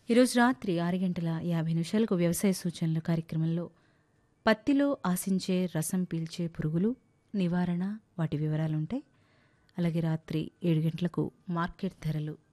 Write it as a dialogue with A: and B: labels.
A: ఈరోజు రాత్రి 6:50 వ్యవసాయ సూచనలు కార్యక్రమంలో పత్తిలో ఆశించే రసం పీల్చే పురుగులు నివారణ వాటి వివరాలుంటాయి. అలాగే రాత్రి 7 గంటలకు మార్కెట్ ధరలు